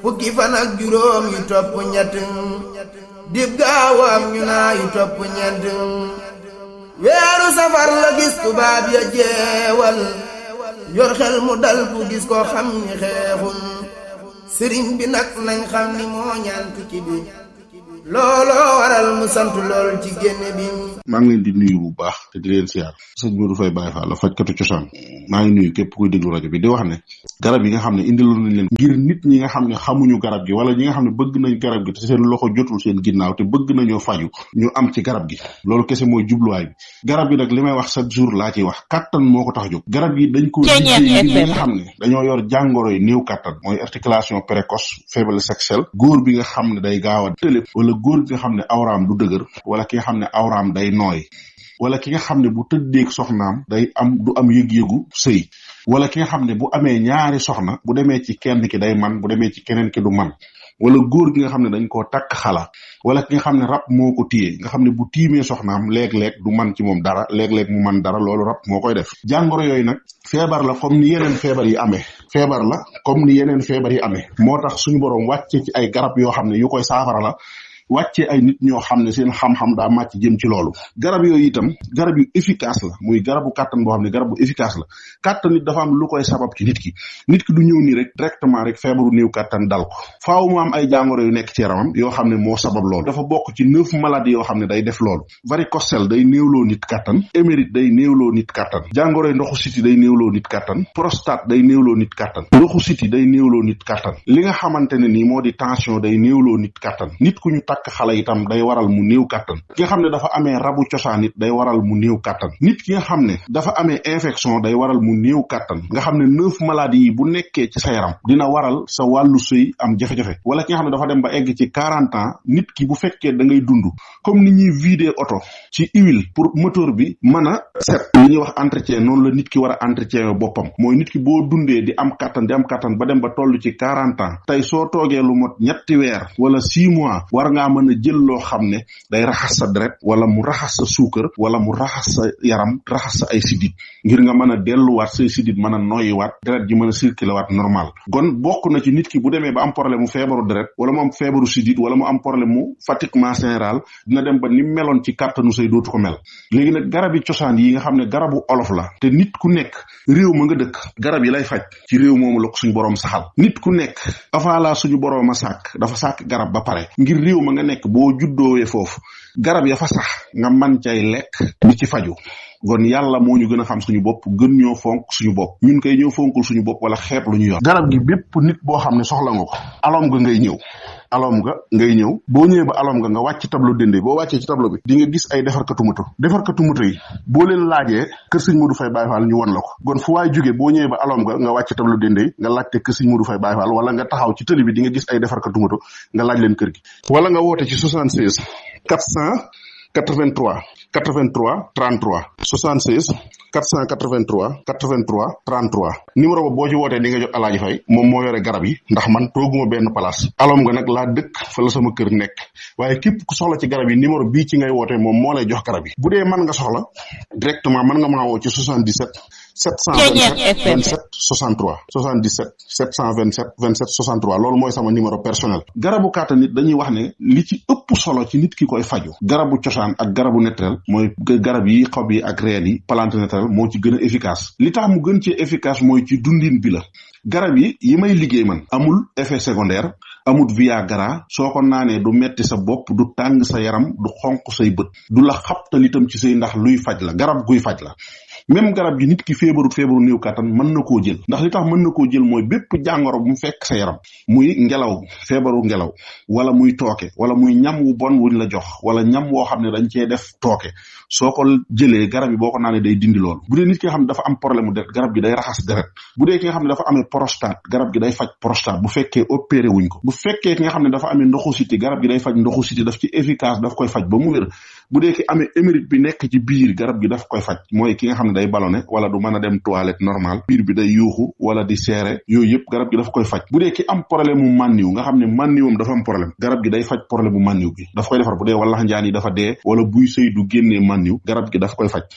fukki fan ak juróom yu topp ñett dib gaawam ñu naa yu topp ñent weeru safar la gis tubaab ya jeewal yor xel mu dal bu gis ko xam ni xeexul sëriñ bi nag nañ xam ni moo ñaan tukki bi looloo waral mu sant lool ci génne bi. maa ngi leen di nuyu bu baax te di leen siyaar sëñ Modou Faye Baye Fall la fajkatu cosaan maa ngi nuyu képp kuy déglu rajo bi di wax ne garab yi nga xam ne indiloon nañ leen ngir nit ñi nga xam ne xamuñu garab gi wala ñi nga xam ne bëgg nañ garab gi te seen loxo jotul seen ginnaaw te bëgg nañoo faju ñu am ci garab gi loolu kese mooy jubluwaay bi garab gi nag li may wax chaque jour laa ciy wax kattan moo ko tax jóg garab gi dañ ko liggéey ñi nga xam ne dañoo yor jàngoro yi néew kattan mooy articulation précoce faiblesse sexuelle góor bi nga xam ne day gaaw a tëlé wala góor bi nga xam ne awraam du dëgër wala ki nga xam ne awraam day nooy wala ki nga xam ne bu tëddeeg soxnaam du am yëg-yëgu sëy wala ki nga xam ne bu amee ñaari soxna bu demee ci kenn ki day man bu demee ci keneen ki du man wala góor gi nga xam ne dañ koo takk xala wala ki nga xam ne rab moo ko téye nga xam ne bu tiimee soxnaam léeg-léeg du man ci moom dara léeg-léeg mu man dara loolu rab moo koy def jàngoro yooyu nag feebar la comme ni yeneen feebar yi amee moo tax suñu boroom wàcce ci ay garab yoo xam ne yu koy saafara la wàccee ay nit ñoo xam ne seen xam-xam daa màcc jëm ci loolu garab yooyu itam garab yu efficace la muy garabu kàttan boo xam ne garab bu efficace la kàttan nit dafa am lu koy sabab ci nit ki du ñëw nii rek directement rek feebaru néew kàttan dal ko faaw mu am ay jàngoro yu nekk ci yaramam yoo xam ne moo sabab loolu dafa bokk ci 9 maladies yoo xam ne day def loolu varicocèle day néewloo nit kàttan émérite day néewloo nit kàttan jàngoroy ndoxu siti day néewloo nit kàttan prostate day néewloo nit kàttan ndoxu siti day néewloo nit kàttan li nga xamante ne nii moo di tension day néewloo nit kàttan nit ku ñu takk xale itam day waral mu néew kàttan ki nga xam ne dafa amee rabu cosaan it day waral mu néew kàttan nit ki nga xam ne dafa amee infection day waral mu néew kàttan nga xam ne 9 maladies yi bu nekkee ci sa yaram dina waral sa wàllu sëy am jafe-jafe wala ki nga xam ne dafa dem ba egg ci 40 ans nit ki bu fekkee da ngay dund comme ni ñuy vider oto ci huile pour moteur bi mën a set li ñuy wax entretien noonu la nit ki war a entretien boppam mooy nit ki boo dundee di am kàttan ba dem ba toll ci 40 ans tey soo toogee lu mot 3 weer wala 6 mois war ngaa mën a jël loo xam ne day raxas sa deret wala mu raxas sa suukar wala mu raxas sa yaram raxas sa ay sidit ngir nga mën a delluwaat say sidit mën a noyyiwaat deret ji mën a circuler waat normal kon bokk na ci nit ki bu demee ba am problème mu feebaru deret wala mu am feebaru sidit wala mu am problème mu fatiguement général dina dem ba ni meloon ci kàttanu say dootu ko mel léegi nag garab yi cosaan yi nga xam ne garabu olof la te nit ku nekk réew ma nga dëkk garab yi lay faj ci réew moomu la ko suñu boroom saxal nit ku nekk avant la suñu boroom a sàkk dafa sàkk garab ba pare ngir réew ma nga nekk boo juddoowee foofu garab ya fa sax nga man cay lekk di ci faju kon yàlla moo ñu gën a xam suñu bopp gën ñoo fonk suñu bopp ñun koy ñëw fonkul suñu bopp wala xeeb lu ñu yor garab gi bépp nit boo xam ne soxla nga ko alom nga ngay ñëw boo ñëwee ba alom nga wàcc tableau dende boo wàccee ci tableau bi di nga gis ay defarkatu moto yi boo leen laajee kër sëñ Modou Faye Baye Fall ñu won la ko kon fu waay jógee boo ñëwee ba alom nga wàcc tableau dende nga laajte kër sëñ Modou Faye Baye Fall wala nga taxaw ci tëli bi di nga gis ay defarkatu moto nga laaj leen kër gi wala nga woote ci 76 483 33 76 483 33 numéro ba boo ci wootee di nga jot Alaaji Fay moom moo yore garab yi ndax man tooguma benn place alom nga nag laa dëkk fa la sama kër nekk waaye képp ku soxla ci garab yi numéro bii ci ngay wootee moom moo lay jox garab yi bu dee mën nga soxla directement mën nga maa woo ci 77 727 27 63 77 727 27 63 loolu mooy sama numéro personnel garabu kàttan nit dañuy wax ne li ci ëpp solo ci nit ki koy faju garabu cosaan ak garabu naturel mooy garab yi xob yi ak reen yi plante naturel moo ci gën a efficace li tax mu gën ci efficace mooy ci dundin bi la garab yi may liggéey man amul effet secondaire amul Viagra soo ko naanee du metti sa bopp du tàng sa yaram du xonq say bët du la xabtal itam ci say ndax luy faj la garab guy faj la même garab gi nit ki feebaru néew kàttan mën na koo jël ndax li tax mën na koo jël mooy bépp jàngoro bu mu fekk sa yaram muy ngelaw feebaru ngelaw wala muy tooke wala muy ñam wu bon wuñ la jox wala ñam woo xam ne dañ cee def tooke soo ko jëlee garab yi boo ko naanee day dindi loolu bu dee nit ki nga xam ne dafa am problème mu deret garab gi day raxas deret bu dee ki nga xam ne dafa amee prostate garab gi day faj prostate bu fekkee opéré wuñ ko bu fekkee ki nga xam ne dafa amee ndoxu siti garab gi day faj ndoxu siti daf ci efficace daf koy faj ba mu wér bu dee ki amee émérite bi nekk ci biir garab gi daf koy faj mooy ki nga xam ne day ballonné wala du mën a dem toilette normal biir bi day yuuxu wala di seere yooyu yëpp garab gi daf koy faj bu dee ki am problème mu mànniw nga xam ne mànniwam dafa am problème garab gi day faj problème mu mànniw bi daf koy defar bu dee walax njaan yi dafa dee wala buy sëy du génnee mànniw garab gi daf koy faj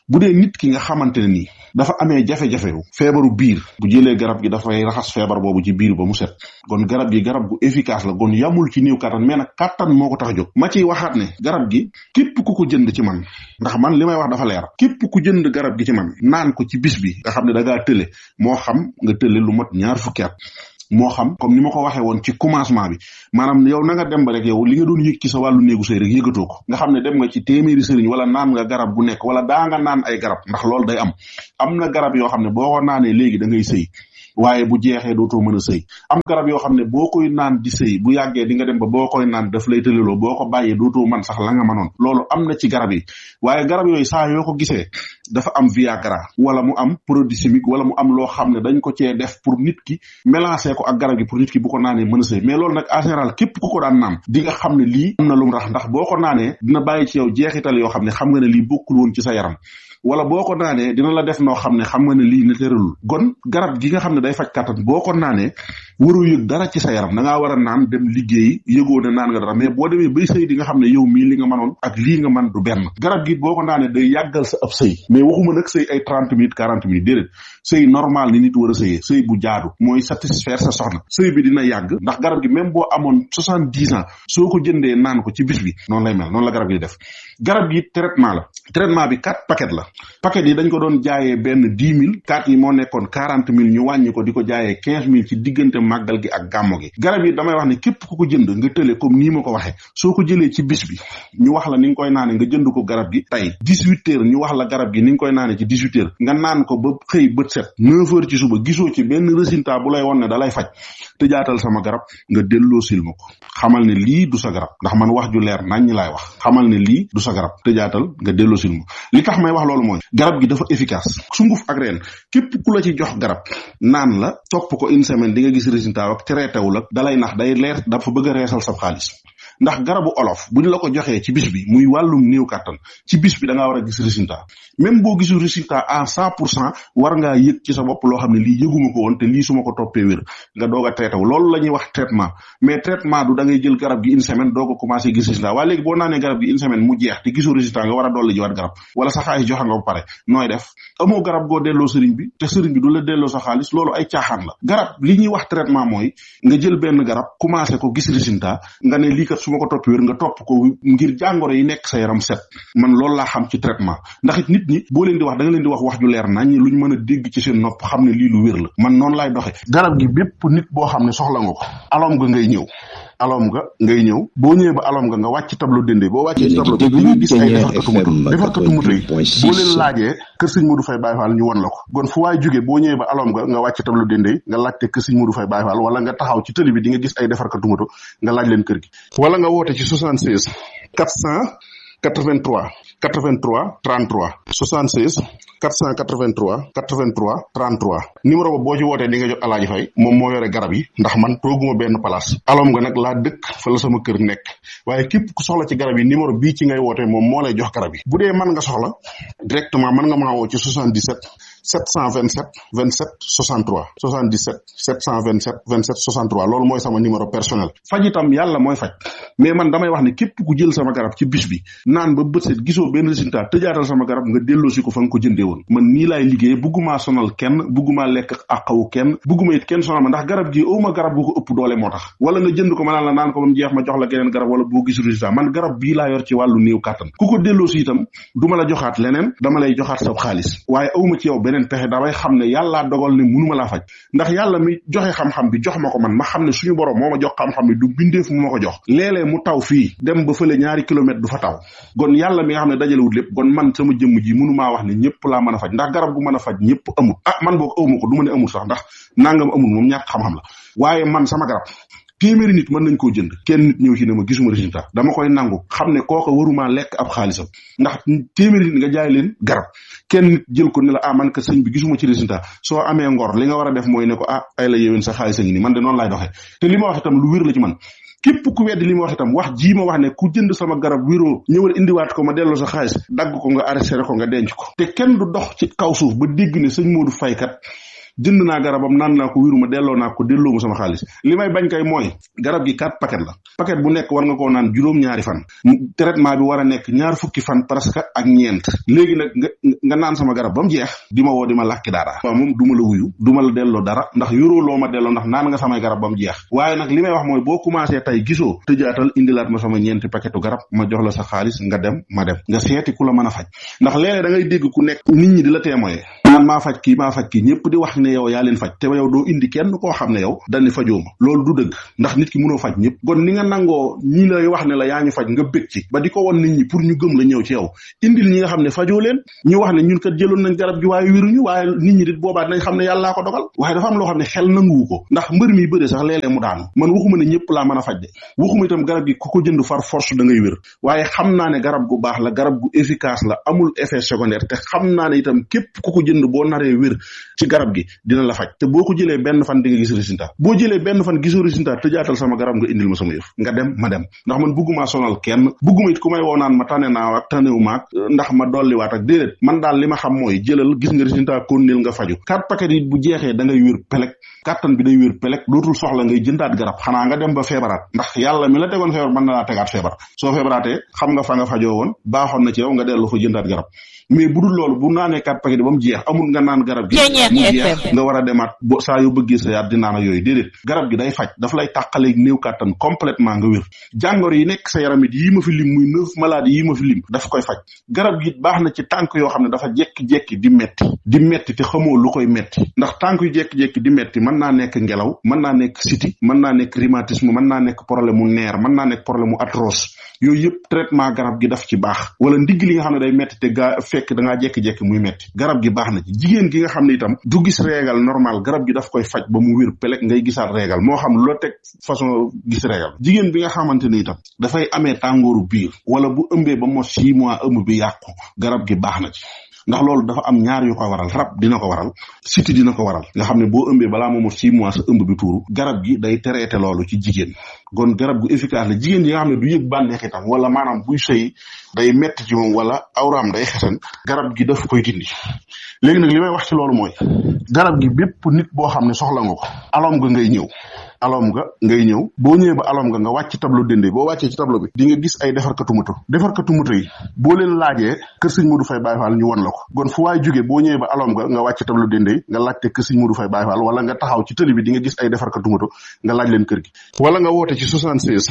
bu dee nit ki nga xamante ne nii dafa amee jafe-jafe feebaru biir bu jëlee garab gi dafay raxas feebar boobu ci biir ba mu set kon garab gi garab gu efficace la kon yamul ci néew kattan mais nag kattan moo ko tax a jóg ma ciy waxaat ne garab gi képp ku ko jënd ci man ndax man li may wax dafa leer képp ku jënd garab gi ci man naan ko ci bis bi nga xam ne da ngaa tële moo xam nga tële lu mat 2 fukki at moo xam comme ni ma ko waxee woon ci commencement bi maanaam yow na nga dem ba rek yow li nga doon yëg ci sa wàllu néegu sëy rek yëgatoo ko nga xam ne dem nga ci téeméeri sëriñ wala naan nga garab gu nekk wala daa nga naan ay garab ndax loolu day am na garab yoo xam ne boo ko naanee léegi da ngay sëy waaye bu jeexee dootoo mën a sëy am garab yoo xam ne boo koy naan di sëy bu yàggee di nga dem ba boo koy naan daf lay tëleloo boo ko bàyyee dootoo man sax la nga mënoon loolu am na ci garab yi waaye garab yooyu saa yoo ko gisee dafa am Viagra wala mu am produit chimique wala mu am loo xam ne dañ ko cee def pour nit ki mélanger ko ak garab gi pour nit ki bu ko naanee mën a sëy mais loolu nag en général képp ku ko daan naan di nga xam ne lii am na lu mu rax ndax boo ko naanee dina bàyyi ci yow jeexital yoo xam ne xam nga ne lii bokkul woon ci sa yaram wala boo ko naanee dina la def noo xam ne xam nga ne lii ne tëralul gon garab gi nga xam ne day faj kattan boo ko naanee waroo yëg dara ci sa yaram da ngaa war a naan dem liggéeyi yëgoo ne naan nga dara mais boo demee bay sëy di nga xam ne yow mii li nga mënoon ak lii nga mën du benn garab gi boo ko naanee day yàggal sa ab sëy mais waxuma nag sëy ay 30 minutes 40 minutes déedéet sëy normal ni nit war a sëyee sëy bu jaadu mooy satisfaire sa soxna sëy bi dina yàgg ndax garab gi même boo amoon 70 ans soo ko jëndee naan ko ci bis bi noonu lay mel noonu la garab gi def garab gi traitement bi 4 paquet la paquet yi dañ ko doon jaayee benn 10 000 4 yi moo nekkoon 40 000 ñu wàññi ko di ko jaayee 15 000 ci diggante màggal gi ak gàmmo gi garab yi damay wax ne képp ku ko jënd nga tële comme nii ma ko waxee soo ko jëlee ci bis bi ñu wax la ni nga koy naane nga jënd ko garab gi tey 18 heures ñu wax la garab gi ni nga koy naane ci 18 heures nga naan ko ba xëy bët set 9 heures ci suba gisoo ci benn résultat bu lay won ne da lay faj te jaatal sama garab nga delloo sil ma ko xamal ne lii du sa garab ndax man wax ju leer nañ ñi laay wax xamal ne lii du sa garab te jaatal nga delloo sil ma li tax may wax loolu mooy garab gi dafa efficace sunguf ak reen képp ku la ci jox garab naan la topp ko une semaine di nga gis résultat ak traité wul ak dalay nax day leer dafa bëgg a reesal sa xaalis ndax garabu olof buñ la ko joxee ci bis bi muy wàllum néew kàttan ci bis bi da ngaa war a gis résultat même boo gisul résultat à 100% war ngaa yëg ci sa bopp loo xam ne lii yëguma ko woon te lii su ma ko toppee wér nga doog a traité wu loolu la ñuy wax traitement mais traitement du da ngay jël garab gi une semaine doog a commencé gis résultat waaye léegi boo naanee garab gi une semaine mu jeex te gisoo résultat nga war a dolli jiwaat garab wala sa xaalis joxe nga ba pare nooy def amoo garab goo delloo sëriñ bi te sëriñ bi du la delloo sa xaalis loolu ay caaxaan la garab li ñuy wax traitement mooy nga jël benn garab commencé ko gis résultat nga ne lii kat su ma ko toppee wér nga topp ko ngir jàngoro yi nekk sa yaram set man loolu laa xam ci traitement ndax it nit ñi boo leen di wax da nga leen di wax ju leer nañ luñ mën a dégg ci seen nopp xam ne lii lu wér la man noonu laay doxe garab gi bépp nit boo xam ne soxla nga ko alom nga ngay ñëw boo ñëwee ba alom nga wàcc tableau dende boo wàccee tableau bi di nga gis ay defarkatu moto yi boo leen laajee kër sëñ Modou Faye Baye Fall ñu won la ko kon fu waay jógee boo ñëwee ba alom nga wàcc tableau dende nga laajte kër sëñ Modou Faye Baye Fall wala nga taxaw ci tëli bi di nga gis ay defarkatu moto nga laaj leen kër gi wala nga woote ci 76 483 33 76 483 33 numéro ba boo ci wootee di nga jot Alaaji Fay moom moo yore garab yi ndax man tooguma benn place alom nga nag laa dëkk fa la sama kër nekk waaye képp ku soxla ci garab yi numéro bii ci ngay wootee moom moo lay jox garab yi bu dee mën nga soxla directement mën nga maa woo ci 77 727 27 63 77 727 27 63 loolu mooy sama numéro personnel faj itam yàlla mooy faj mais man damay wax ne képp ku jël sama garab ci bis bi naan ba bët set gisoo benn résultat tëjaatal sama garab nga delloosi ko fa nga ko jëndee woon man nii laay liggéey bugguma sonal kenn bugguma lekk àqawu kenn bugguma it kenn sonal ma ndax garab gi awma garab gu ko ëpp doole moo tax wala nga jënd ko ma naan la naan ko ba mu jeex ma jox la geneen garab wala boo gis résultat man garab bii laa yor ci wàllu néew kàttan ku ko delloosi itam duma la joxaat leneen dama lay joxaat sa xaalis waaye awma ci yow beneen pexe damay xam ne yàllaa dogal ne mënuma laa faj ndax yàlla mi joxe xam-xam bi jox ma ko man ma xam ne suñu borom moo ma jox xam-xam bi du bindeef mu ma ko jox léeg-léeg mu taw fii dem ba fële 2 kilomètres du fa taw gon yàlla mi nga xam ne dajalewut lépp gon man sama jëmm ji mënumaa wax ne ñëpp laa mën a faj ndax garab gu mën a faj ñëpp amul man boog awma ko du ma ne amul sax ndax nangam amul moom ñàkk xam-xam la waaye man sama garab téeméeri nit mën nañ koo jënd kenn nit ñëw ci ne ma gisuma résultat dama koy nangu xam ne kooka waruma lekk ab xaalisam ndax téeméeri nit nga jaay leen garab kenn nit jël ko ne la man ka sëñ bi gisuma ci résultat soo amee ngor li nga war a def mooy ne ko ay la yéwén sa xaalis a ngi ni man de noonu laay doxee te li ma wax itam lu wér la ci man képp ku weddi li ma wax itam wax jii ma wax ne ku jënd sama garab wéroo ñëwal indiwaat ko ma delloo sa xaalis dagg ko nga arrêté ko nga denc ko te kenn du dox ci kaw suuf ba dégg ne sëñ Modou Faye kat jënd naa garabam naan naa ko wiruma delloo naa ko delloo ma sama xaalis li may bañ kay mooy garab gi 4 paquet la paquet bu nekk war nga koo naan juróom-ñaari fan traitement bi war a nekk 20 fukki fan presque ak ñeent léegi nag nga naan sama garab ba mu jeex di ma woo di ma làkki dara waaw moom du ma la wuyu du ma la delloo dara ndax yoroo loo ma delloo ndax naan nga samay garab ba mu jeex waaye nag li may wax mooy boo commencé tey gisoo tëjaatal indilaat ma sama ñeenti paquetu garab ma jox la sa xaalis nga dem ma dem nga seeti ku la mën a faj ndax léeg-léeg da ngay dégg ku nekk nit ñi di la témoigner naan maa faj kii ñëpp di wax ne yow yaa leen faj te yow doo indi kenn koo xam ne yow dañ ne fajoo ma loolu du dëgg ndax nit ki mënoo faj ñëpp kon ni nga nangoo ñi lay wax ne la yaa ñu faj nga bëgg ci ba di ko won nit ñi pour ñu gëm la ñëw ci yow indil ñi nga xam ne fajoo leen ñu wax ne ñun kat jëloon nañ garab gi waaye wéruñu waaye nit ñi dit boobaa dinañ xam ne yàllaa ko dogal waaye dafa am loo xam ne xel nanguwu ko ndax mbër mi bëre sax léeg-léeg mu daanu man waxuma ne ñëpp laa mën a faj de waxuma itam garab gi ku ko jënd far force da ngay wér waaye xam naa ne garab gu baax la garab gu efficace la amul effet secondaire te xam naa ne itam képp ku ko jënd boo naree wér ci garab gi dina la faj te boo ko jëlee benn fan di nga gis résultat boo jëlee benn fan gisoo résultat tëjaatal sama garab nga indil ma sama yëf nga dem ma dem ndax man bugguma sonal kenn bugguma it ku may woo naan ma tane naa ak tanewu maag ndax ma dolliwaat ak déedéet man daal li ma xam mooy jëlal gis nga résultat konnil nga faju 4 paquet yi bu jeexee da ngay wér pelek kàttan bi day wér pelek dootul soxla ngay jëndaat garab xanaa nga dem ba feebaraat ndax yàlla mi la tegoon feebar mën na laa tegaat feebar soo feebaraatee xam nga fa nga fajoo woon baaxoon na ci yow nga dellu fa jëndaat garab mais bu dul loolu bu naanee 4 paquet ba mu jeex amul nga naan garab gi mu jeex nga war a demaat bo saa yu bëggee sa yaat di naan ak yooyu déedéet garab gi day faj daf lay tàqaleeg néew kàttan complètement nga wér jàngoro yi nekk sa yaram it yii ma fi lim muy 9 maladies yii ma fi lim daf koy faj garab gi baax na ci tànk yoo xam ne dafa jekki-jekki di metti te xamoo lu koy metti ndax tànk yu jekki-jekki di metti mën naa nekk ngelaw mën naa nekk siti mën naa nekk rhumatisme mën naa nekk problème mu neer mën naa nekk problème mu arthrose yooyu yëpp traitement garab gi daf ci baax wala ndigg li nga xam ne day metti te fekk da ngaa jekki-jekki muy metti garab gi baax na ci jigéen gi nga xam ne itam du gis régal normal garab gi daf koy faj ba mu wér pelek ngay gisaat régal moo xam lu la teg façon gis régal jigéen bi nga xamante ni itam dafay amee tàngooru biir wala bu ëmbee ba mot 6 mois ëmb bi yàqu garab gi baax na ci ndax loolu dafa am ñaar yu ko waral rab dina ko waral siti dina ko waral nga xam ne boo ëmbee balaa moomu 6 mois sa ëmb bi tuuru garab gi day traité loolu ci jigéen kon garab gu efficace la jigéen yi nga xam ne du yëg bànneex itam wala maanaam buy sëy day metti ci moom wala awraam day xesan garab gi daf koy dindi léegi nag li may wax ci loolu mooy garab gi bépp nit boo xam ne soxla nga ko alom nga ngay ñëw boo ñëwee ba alom nga wàcc tableau dende boo wàccee ci tableau bi di nga gis ay defarkatu moto yi boo leen laajee kër sëñ Modou Faye Baye Fall ñu won la ko kon fu waay jógee boo ñëwee ba alom nga wàcc tableau dende nga laajte kër sëñ Modou Faye Baye Fall wala nga taxaw ci tëli bi di nga gis ay defarkatu moto nga laaj leen kër gi wala nga woote ci 76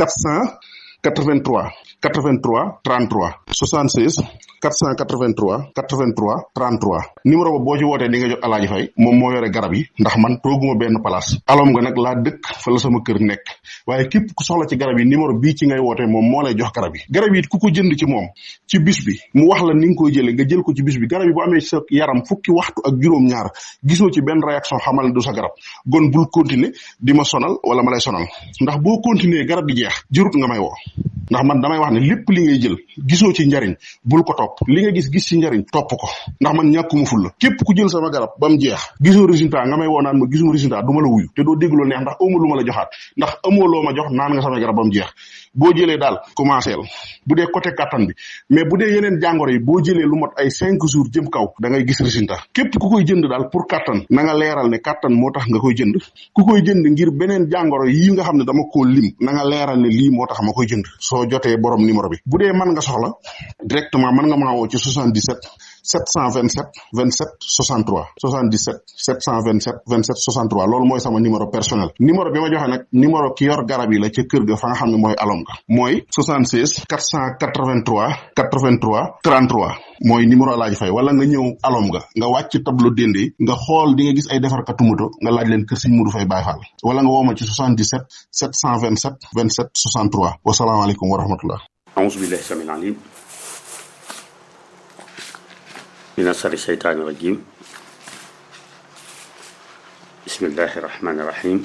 483 33 33 76 483 83 33 numéro ba boo ci wootee di nga jot Alaaji Fay moom moo yore garab yi ndax man tooguma benn place alom nga nag laa dëkk fa la sama kër nekk waaye képp ku soxla ci garab yi numéro bii ci ngay wootee moom moo lay jox garab yi it ku ko jënd ci moom ci bis bi mu wax la ni nga koy jëlee nga jël ko ci bis bi garab yi bu amee sa yaram fukki waxtu ak juróom-ñaar gisoo ci benn réaction xamal du sa garab gon bul continuer di ma sonal wala ma lay sonal ndax boo continuer garab gi jeex jërut nga may woo ndax man damay wax ne lépp li ngay jël gisoo ci njariñ bul ko topp li nga gis ci njariñ topp ko ndax man ñàkkuma ful la képp ku jël sama garab ba mu jeex gisoo résultat nga may woo naan ma gisuma résultat du ma la wuyu te doo dégg loo neex ndax amoo lu ma la joxaat ndax amoo loo ma jox naan nga sama garab ba mu jeex boo jëlee daal commencé bu dee côté kattan bi mais bu dee yeneen jàngoro yi boo jëlee lu mot ay 5 jours jëm kaw da ngay gis résultat képp ku koy jënd daal pour kattan na nga leeral ne kattan moo tax nga koy jënd ku koy jënd ngir beneen jàngoro yi nga xam ne dama koo lim na nga leeral ne lii moo tax ma koy jënd soo jotee borom numéro bi bu dee mën nga soxla directement mën nga maa woo ci 77 727 27 63 77 727 27 63 loolu mooy sama numéro personnel numéro bi ma joxe nag numéro ki yor garab yi la ca kër ga fa nga xam ne mooy alom ga mooy 76 483 83 33 mooy numéro Alaaji Fay wala nga ñëw alom ga nga wàcc tableau dende nga xool di nga gis ay defarkatu moto nga laaj leen kër Sëñ Modou Faye Baye Fall wala nga woo ma ci 77 727 27 63 wasalaamaaleykum wa rahmatullah a'uuzu billahi samil alim من شر الشيطان الرجيم بسم الله الرحمن الرحيم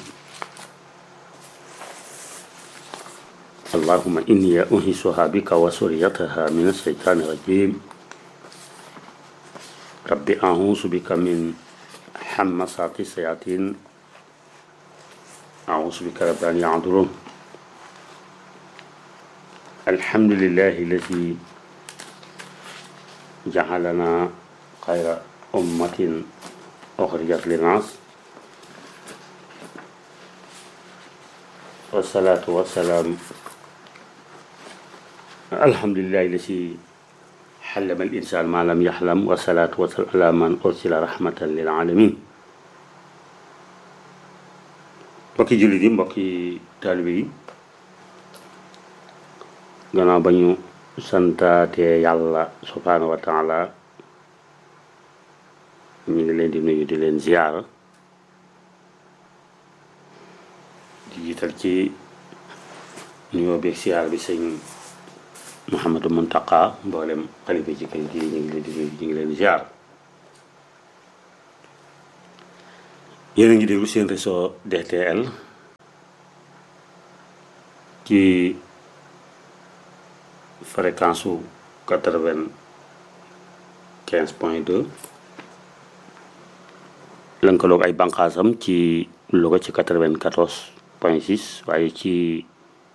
اللهم إني أنهشها بك وسريتها من الشيطان الرجيم رب أعوذ بك من همزات الشياطين أعوذ بك رب أن يحضرون الحمد لله الذي جعلنا خير أمة أخرجت للناس والصلاة والسلام الحمد لله الذي حلم الإنسان ما لم يحلم والصلاة والسلام على من أرسل رحمة للعالمين mbokki jullit yi mbokki taalibe yi gannaaw ba ñu santaate yàlla subhaanahu wa taala ñu ngi leen di nuyu di leen ziyaara di jiital ci nuyoo beeg ziyaara bi sëñ Mouhamadou Mountakha mboolem xalifa ci kër gi ñu ngi leen di nuyu ñu ngi leen di ziyaara yéen a ngi déglu seen réseau DTL ci fréquence su 95.2 lënkaloog ay banqaasam ci Louga ci 94.6 waaye ci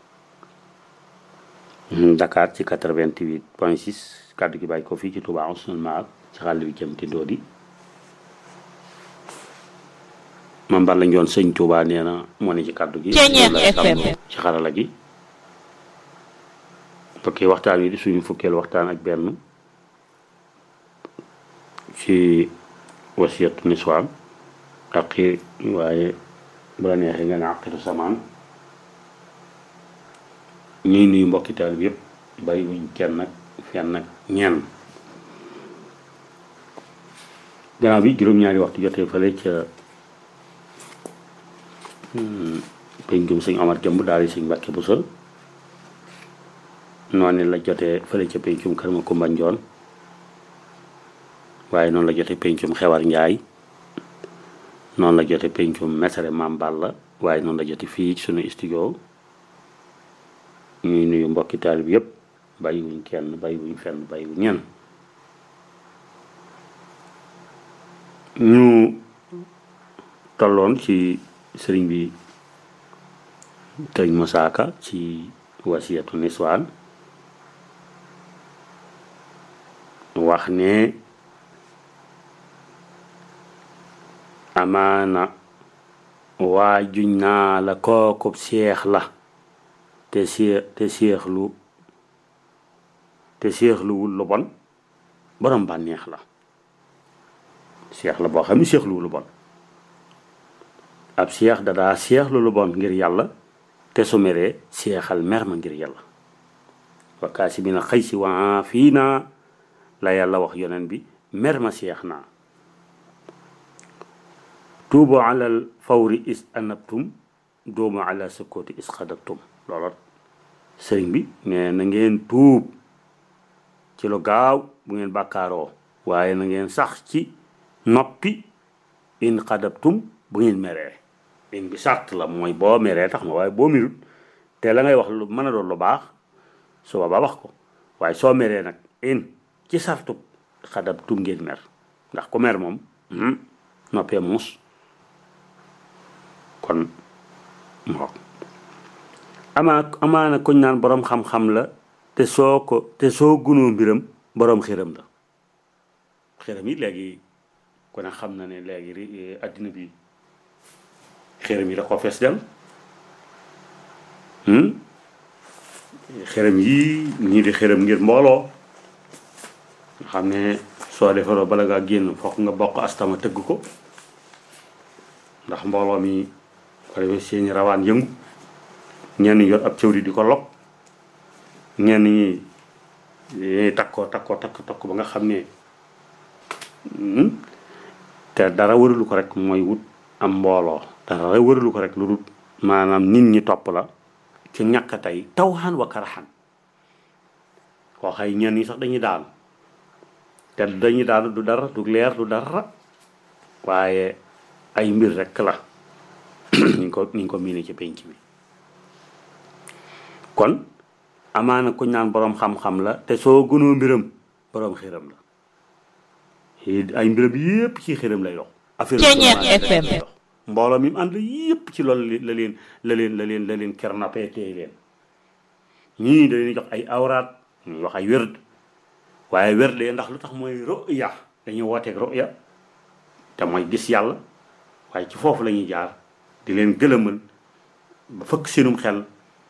Dakar ci 88.6 kàddu gi bàyyi ko fii ci Touba Ousseynou Mar ci xàll wi jëm ci Ndodi Mame Balla Ndione sëñ Touba nee na moo ne ci kàddu gi ci xarala gi ok waxtaan wi di suñu fukkeel waxtaan ak benn ci wasiyatu niswaan aqi waaye bu la neexee nga ne aqitu samaan ñuy nuyu mbokki taal bi yëpp bàyyi wuñ kenn nag fenn nag ñenn gannaaw bi juróom-ñaari waxtu jotee fële ca pencum sëñ Omar Jëmb daal di sëñ Mbàkke Buso noonu la jotee fële ca pencum kër ma Kumba Njoon waaye noonu la jotee pencum Xewar Njaay noonu la jotee pencum Mesere Mame Balla waaye noonu la jotee fii ci sunu studio ñuy nuyu mbokki taal bi yëpp bàyyi wuñ kenn bàyyi wuñ fenn bàyyi wuñ ñenn ñu tolloon ci sëriñ bi tëñ Musaaka ci wasiyatu niswaan wax ne amaana waa juñ naa la kookub seex la te seexluwul lu bon borom bànneex la seex la boo xam ne seexluwul lu bon ab seex dadaa seexlu lu bon ngir yàlla te su meree seexal mer ma ngir yàlla wakkaasi bi na xëy si waa fii naa la yàlla wax yonen bi mer ma seex naa tuubu alal fawri is anabtum doomu ala sukkooti is xadabtum loolu sëriñ bi ne na ngeen tuub ci lu gaaw bu ngeen bàkkaaroo waaye na ngeen sax ci noppi in xadabtum bu ngeen meree in bi sart la mooy boo meree tax ma waaye boo mirut te la ngay wax lu mën a doon lu baax su boobaa wax ko waaye soo meree nag in ci sartu xadabtum ngeen mer ndax ku mer moom noppee muus kon moo amaana kuñ naan boroom xam-xam la te soo gunoo mbiram boroom xiram la xiram yi léegi ku ne xam na ne léegi addina bi xiram yi da ko fees del xiram yi ñii di xiram ngir mbooloo nga xam ne soo defaroo bala ngaa génn fokk nga bokk astama tëgg ko ndax mbooloo mi ko defee seeni rawaan yëngu ñenn yor ab cëwri di ko log ñenn ñi takk ba nga xam ne te dara wëralu ko rek mooy wut am mbooloo dara wëralu ko rek lu dul maanaam nit ñi topp la ci ñàkk tey tawxan wa karaxan koo xay ñenn ñi sax dañuy daanu te dañuy daanu du dara du leer du dara waaye ay mbir rek la ni ko miine ci penc bi kon amaana kuñ naan boroom xam-xam la te soo gënoo mbiram boroom xiram la ay mbiram yépp ci xiram lay dox affaire lay dox mbooloo mi mu ànd yépp ci loolu la leen kernapé tey leen ñii da leen jox ay awraat ñuy wax ay wérd waaye wérd ndax lu tax mooy ruya dañuy wooteeg ruya te mooy gis yàlla waaye ci foofu la ñuy jaar di leen gëlëmal ba fëkk seenum xel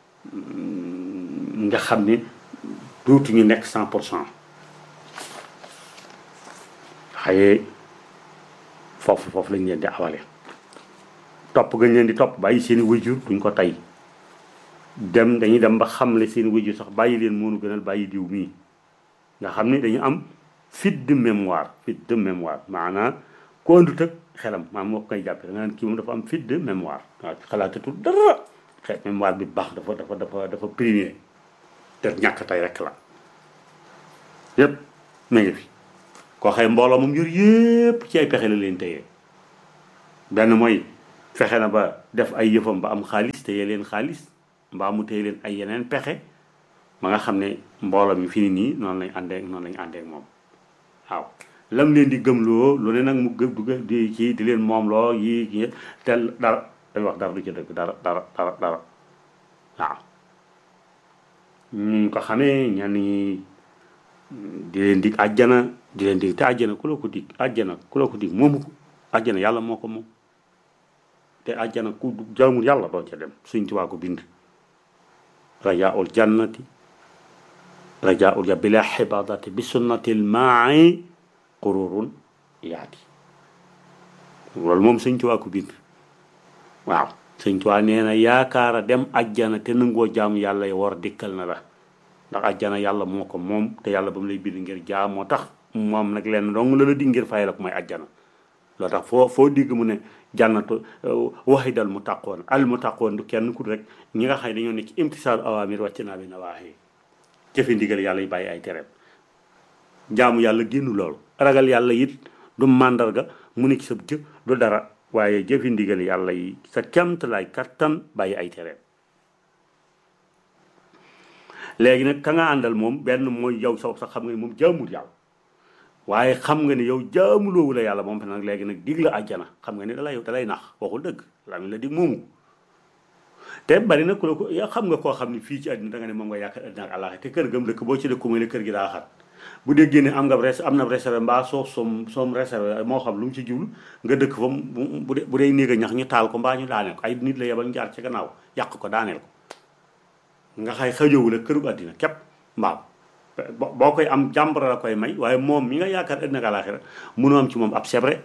nga xam ne dootuñu nekk 100%. xaye foofu lañ leen di awale topp gañ leen di topp bàyyi seeni wëjur duñ ko tey dañuy dem ba xamle seeni wëjur sax bàyyi leen moonu gënal bàyyi diw mii nga xam ne dañu am fit de mémoire maanaam ko andut ak xelam maanaam moo koy jàppe da nga naan kii moom dafa am fit de mémoire waaw xalaatatul dara xeet mémoire bi baax dafa primé te ñàkk tey rek la yépp ma ngi fi koo xëy mbooloo moom yor yépp ci ay pexe la leen téye benn mooy fexe na ba def ay yëfam ba am xaalis téye leen xaalis mbaa mu téye leen ay yeneen pexe ma nga xam ne mbooloo mi fi ni nii noonu lañ àndee ak moom waaw lam leen di gëmloo lu ne nag mu gëm di leen moom loo yi te dara dañ wax dara du ci dëgg dara waaw ñu ko xamee ñenn ñi di leen dig àjjana di leen dig te àjjana ku la ko dig moomu ko àjjana yàlla moo ko moom te àjjana ku jaamul yàlla doo ca dem Sëñ Tuubaa ko bind rajaul jannati rajaul ja bila xibadati bi sunnatil maai qururun yaati loolu moom Sëñ Tuubaa ko bind waaw Sëñ Tuubaa nee na yaakaara dem àjjana te nangoo jaamu yàlla yi war dikkal na la ndax àjjana yàlla moo ko moom te yàlla ba mu lay bind ngir jaam moo tax moom nag lenn dong la di ngir fay la ko mooy àjjana loo tax foo digg mu ne jànnatu waxidal mu tàqoon al mu tàqoon du kenn ku rek ñi nga xam ne dañoo nekk ci imtisaalu awaamir wàcc naa bi nawaahi jëfe ndigal yàlla yi bàyyi ay tereem jaamu yàlla génn loolu ragal yàlla it du màndarga mu ne ci sa jëf du dara waaye jëfe ndigal yàlla yi sa kemt lay kattan bàyyi ay tereem léegi nag ka nga àndal moom benn mooy yow sax xam nga ne moom jaamul yàlla waaye xam nga ne yow jaamuloowu la yàlla moom nag léegi nag dig la àjjana xam nga ne dalay nax waxul dëgg la mi la dig moomu te bari na ku la ko yaa xam nga koo xam ne fii ci àddina da nga ne moom nga yaakaar àddina ak àllaaxira te kër gëm dëkk boo ci dëkku mooy ne kër gi daa xat bu dee génne am na réservé mbaa soom réservé moo xam lu mu ci jublu nga dëkk fa bu dee néeg a ñax ñu taal ko mbaa ñu daaneel ko ay nit la yebal jaar ci gannaaw yàq ko daaneel ko nga xay xëjowu la këru àddina képp mbaaw boo koy am jàmbara la koy may waaye moom mi nga yaakaar àddina ak àllaaxira mënoo am ci moom ab sebre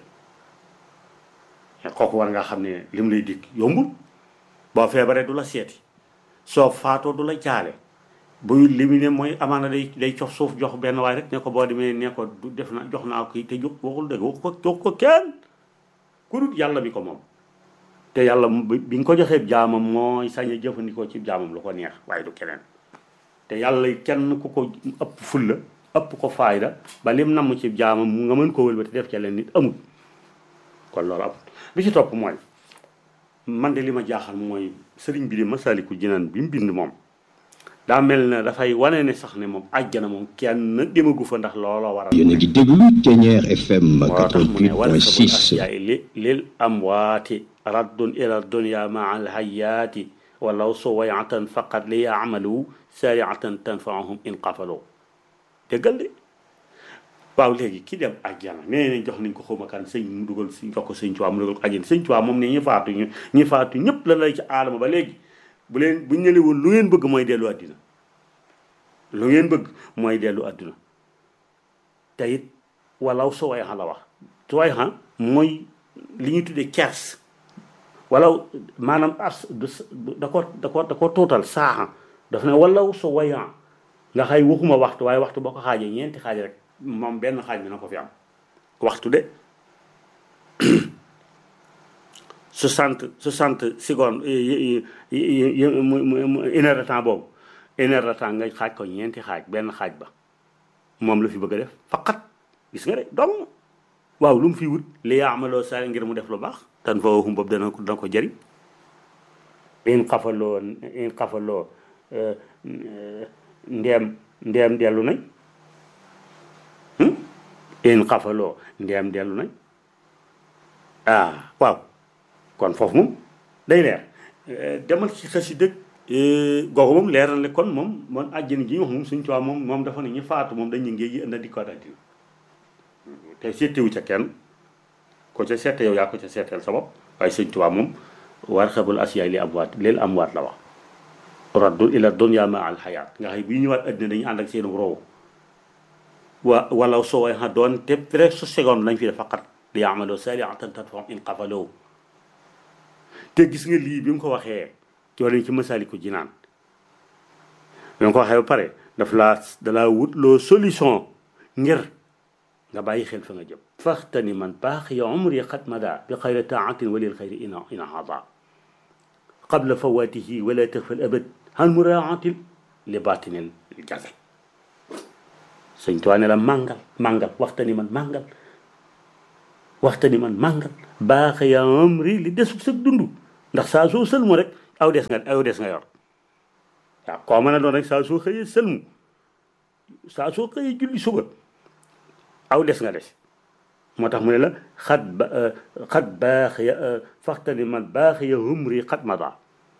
kooku war nga xam ne lim lay dikk yombul boo feebaree du la seeti soo faatoo du la jaale buy li mu ne mooy amaana day cof suuf jox benn waay rek ne ko boo demee ne ko du def na jox naa ko te jox waxul dëgg jox ko kenn ku dul yàlla bi ko moom te yàlla bi nga ko joxee jaamam mooy sañ a jëfandikoo ci jaamam lu ko neex waaye du keneen te yàlla kenn ku ko ëpp fulla ëpp ko faayda ba lim namm ci jaamam mu nga mën ko wëlbati def ca leen nit amul kon loolu amul bi ci topp mooy man de li ma jaaxal mooy sëriñ bi di Masaalikul Jinaan bi mu bind moom daa mel na dafay wane ne sax ne moom àjjana moom kenn demagu fa ndax looloo waral. yéen a ngi déglu Thiéniere FM 88.6. lil amwaati raddun ila dunya maa al hayaati walaw suwayatan faqat li yaamalu sariatan tanfaahum in qafalu déggal de waaw léegi ki dem àjjana nee nañ jox nañ ko xawma kan sëñ mu dugal si jox ko sëñ Tuubaa mu dugal ko àjjana sëñ Tuubaa moom ne ñi faatu ñëpp la lay ci aadama ba léegi buñ ne woon lu ngeen bëgg mooy dellu àddina lu ngeen bëgg mooy dellu àddina te it walaw suwayxa la wax suwayxa mooy li ñuy tuddee kers walaw maanaam as da ko tuutal saaxa daf ne walaw suwayxa nga xay waxuma waxtu waaye waxtu boo ko xaajee ñeenti xaaj rek moom benn xaaj bi na ko fi am waxtu de 60 secondes une heure de temps boobu une heure de temps nga xaaj ko ñeenti xaaj benn xaaj ba moom la fi bëgg a def faqat gis nga de dong waaw lu mu fi wut li yaamaloo saa ngir mu def lu baax tan fa waxum boobu dana ko jëriñ in xafaloo ndeem dellu nañ in xafaloo ndeem dellu nañ waaw kon foofu moom day leer demal ci xasi dëkk googu moom leer na le kon moom àjjana ji ñu wax moom suñ tuwaa moom dafa ne ñu faatu moom dañu ngee yi indi di ko àddina te seetiwu ca kenn ko ca seete yow yaa ko ca seetal sa bopp waaye sëñ Tuubaa moom war xabul asiyaay li amwaat leel amwaat la wax raddu ila dunya ma al xayaat nga xëy bu ñu ñëwaat àddina dañuy ànd ak seen roow wala soo way xa doon te presque su seconde lañ fi def faqat li yamaloo salihatan tadfahum in qafaloo te gis nga lii bi mu ko waxee ci wàllu ci Masaalikul Jinaan bi mu ko waxee ba pare dalaa wut loo solution ngir nga bàyyi xel fa nga jëm faxtani man baaxiya umri qad mada bi xayri taatin walil xayri ina hada qabla fawatihi wala taxfal abad han muraatil li batinil jasad sëñ Tuubaa ne la màngal waxtani man màngal baaxiya umri li desub sëg dund ndax saa soo sëlmu rek aw des nga yor waaw koo mën a doon rek saa soo xëyee sëlmu saa soo xëyee julli suba aw des nga des moo tax mu ne la xat baaxiya faxtani man baaxiya humri xat mada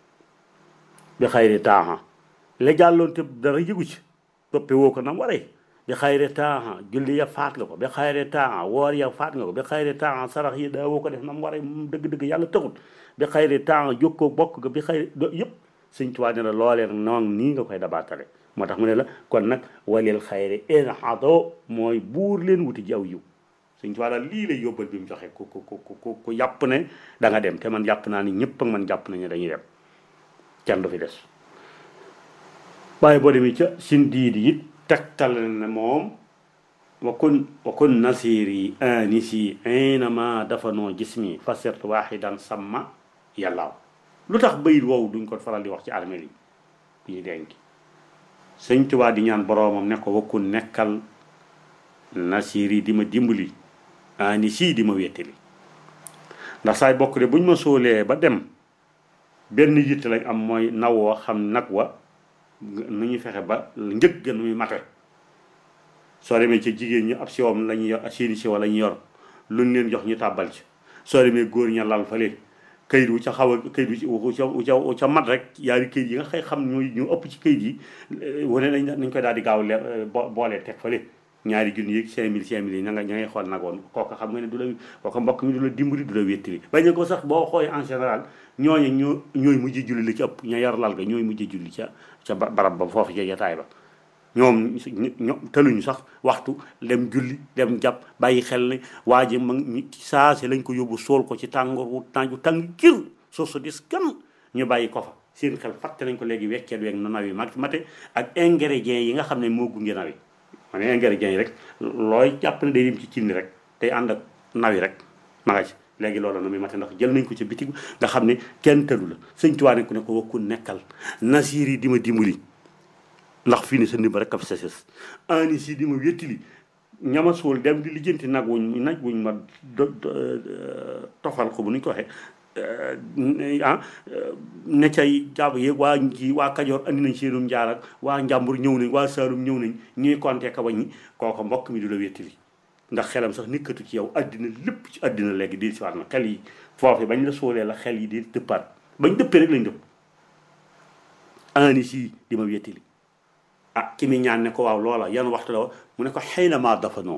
bi xayri taaxa la jàlloon te dara yëgu ci toppe woo ko nam waree bi xayri taaxa julli ya faat nga ko bi xayri taaxa woor ya faat nga ko bi xayri taaxa sarax yi daa woo ko def nam waree dëgg-dëgg yàlla taxut bi xayri taaxa jokkoo bokk nga bi xayri yëpp sëñ Tuubaa ne la loolee nag noonu nii nga koy dabaatale moo tax mu ne la kon nag walil xayri in xado mooy buur leen wuti ji aw yiw sëñ Tuubaa daal lii lay yóbbal bi mu joxe ku yàpp ne da nga dem te man jàpp naa ni ñëpp ak man jàpp nañu dañuy dem kenn du fi des waaye boo demee ca sin diidi it tegtal ne moom wakun nasiri anisi aynama dafanoo jismi fasirtu waxidan samma yàllaaw lu tax bayit woowu duñ ko faral di wax ci armeel yi bi ñu denc sëñ Tuubaa di ñaan boroomam ne ko wakun nekkal nasiri di ma dimbali anisi di ma wettali ndax saay bokk de buñ ma sóolee ba dem benn yitte lañ am mooy nawoo xam nag wa nu ñuy fexe ba njëg gën muy mate soo demee ci jigéen ñi ab siwam la ñuy yor seeni siwa la ñuy yor luñ leen jox ñu tàbbal ci soo demee góor ña lal fale kayit wu ca xaw a kayit wu ca mat rek yaari kayit yi nga xëy xam ñu ëpp ci kayit yi wane nañ koy daal di gaaw boolee teg fale ñaari junni yi 5000 yi ña ngay xool nag woon kooka xam nga ne du la kooka mbokk mi du la dimbali du la wéttali bañ ko sax boo xoolee en général ñooñu ñooy mujj julli li ci ëpp ña yar lal ga ñooy mujj julli ca barab ba foofu ca jataay ba ñoom tëluñu sax waxtu dem julli dem jàpp bàyyi xel ne waa ji ma saa si lañ ko yóbbu sool ko ci tàngoor wu tàng jër soo su dis kan ñu bàyyi ko fa seen xel fàtte nañ ko léegi wekkeet weeg na naw yi mate ak ingrédients yi nga xam ne moo gunge naw yi ma ne ingrédients yi rek looy jàpp ne day dem ci cin rek tey ànd ak naw yi rek ma nga ci léegi loolu na muy mate ndax jël nañ ko ci bitig nga xam ne kenn tëlu la sëñ Tuubaa ne ku ne ko wakku nekkal nasiir yi di ma dimbali ndax fii ne sa ndimba rek a fi sa sës ani si di ma wéttili ñama suul dem di lijjanti nag wuñ ma tofal ko bu nuñ ko waxee ne cay jàpp yéeg waa Kajoor andi nañ seenum njaar ak waa Njàmbur ñëw nañ waa Saalum ñëw nañ ñuy konte ka waññi kooko mbokk mi du la wéttili ndax xelam sax nekkatu ci yow addina lépp ci addina léegi di si waat na xel yi foofu bañ la soolee la xel yi di dëppaat bañ dëppee rek lañ dëpp ani si di ma wéttili ki mi ñaan ne ko waaw loola yan waxtu la mu ne ko xëy na maa dafanoo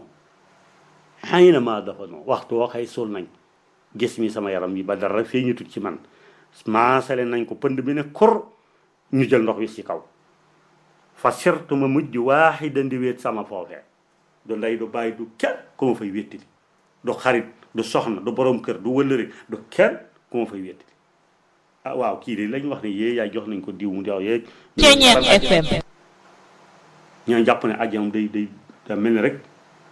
waxtu woo xëy suul nañ gis mi sama yaram yi ba dara feeñatut ci man maasale nañ ko pënd bi ne kor ñu jël ndox wi ci kaw fa sirtu ma mujj waaxidan di wéet sama foofee du ndey du bàyyi du kenn ku ma fay wéttili du xarit du soxna du borom kër du wëllëre du kenn ku ma fay wéttili waaw kii de lañ wax ne yee yaay jox nañ ko diw mu diw yeeg FM ñoo jàpp ne àjjana day da mel ni rek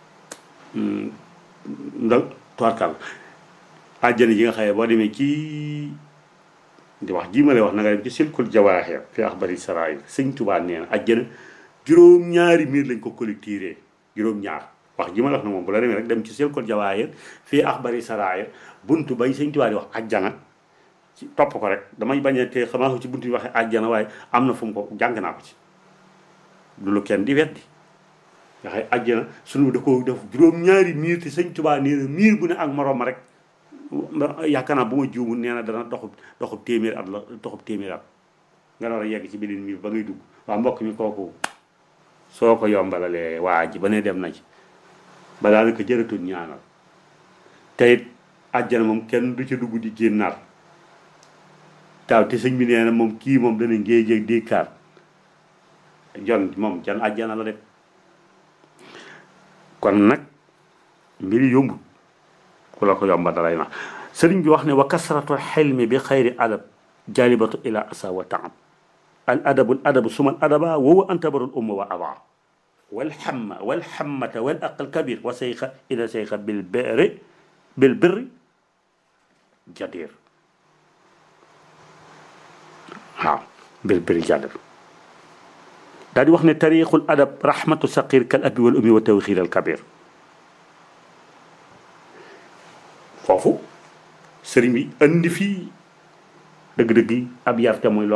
nda toirkal àjjana yi nga xaye boo demee ci di wax jii ma lay wax na nga dem ci silkul jawaaxir fi axbari sarair sëñ Tuubaa nee na àjjana juróom-ñaari miir lañ ko collecté juróom-ñaar wax ji ma la wax na moom bu la demee rek dem ci silkul jawaaxir fi axbari sarair buntu bay sëñ Tuubaa di wax àjjana ci topp ko rek damay bañ a te xamaa ko ci buntu yi waxee àjjana waaye am na fu mu ko jàng naa ko ci du lu kenn di weddi nga xay àjjana sunu da ko def juróom-ñaari miir te sëñ Tuubaa nee na miir bu ne ak moroom ma rek yaakaar naa bu ma juumul nee na dana doxub téeméer at nga door a yegg ci beneen miir ba ngay dugg waa mbokk mi kooku soo ko yombalalee waa ji ba ne dem na ci ba daanaka jëratul ñaanal te it àjjana moom kenn du ca dugg di génnaat taaw te sëñ bi nee na moom kii moom dana ngéej di kaar jon moom jan àjjana la def kon nag mbiri yombul ku la ko yomba dalay na sëriñ bi wax ne wa kasratu xilmi bi xayri adab jalibatu ila asa wa taab al adabu suma al adaba wowa antabarul umma wa aba والحمة والأقل كبير وسيخ إلى سيخ بالبر جدير ها بالبر جدير دادي وخنا تاريخ الأدب رحمة الصغير كالأب والأم وتوخير الكبير فوفو سريمي أندي في دغ أبيار تموي